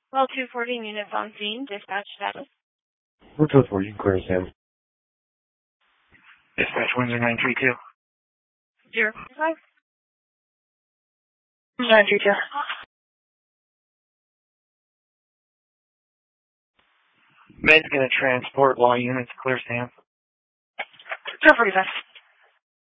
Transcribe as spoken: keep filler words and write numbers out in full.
Well, two fourteen units on scene. Dispatch status. We're code four. You can clear us, Sam. Dispatch Windsor nine three two. Zero five. nine three two. Med's gonna transport while units clear, Sam. Zero forty five.